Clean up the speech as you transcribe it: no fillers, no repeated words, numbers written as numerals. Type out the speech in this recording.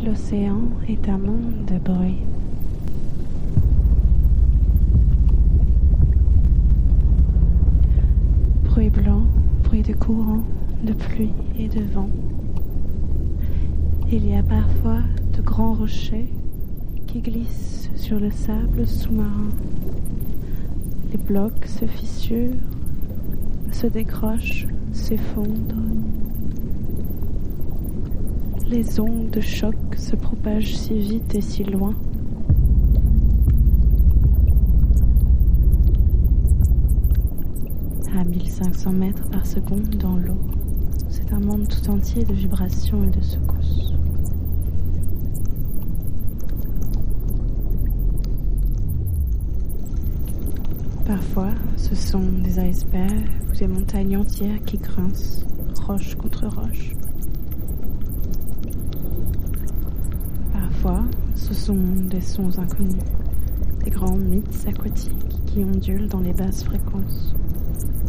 l'océan est un monde de bruit. Bruit blanc, bruit de courant, de pluie et de vent. Il y a parfois de grands rochers qui glissent sur le sable sous-marin. Les blocs se fissurent, se décrochent, s'effondrent. Les ondes de choc se propagent si vite et si loin. À 1500 mètres par seconde dans l'eau, c'est un monde tout entier de vibrations et de secousses. Parfois, ce sont des icebergs ou des montagnes entières qui grincent, roche contre roche. Parfois, ce sont des sons inconnus, des grands mythes aquatiques qui ondulent dans les basses fréquences.